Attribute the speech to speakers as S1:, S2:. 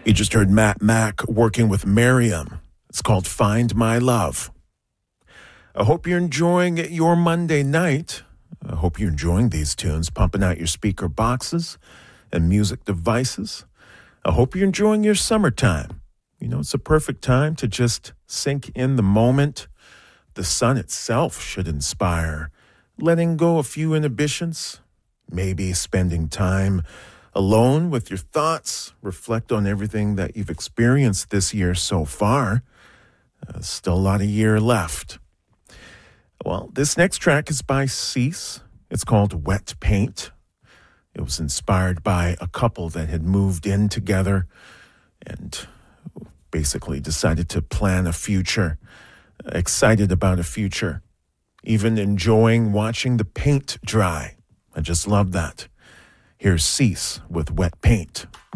S1: You just heard Matt Mack working with Miriam. It's called Find My Love. I hope you're enjoying your Monday night. I hope you're enjoying these tunes, pumping out your speaker boxes and music devices. I hope you're enjoying your summertime. You know, it's a perfect time to just sink in the moment. The sun itself should inspire letting go a few inhibitions, maybe spending time alone with your thoughts, reflect on everything that you've experienced this year so far. Still a lot of year left. Well, this next track is by Cease. It's called Wet Paint. It was inspired by a couple that had moved in together and basically decided to plan a future, excited about a future, even enjoying watching the paint dry. I just love that. Here's Cease with Wet Paint.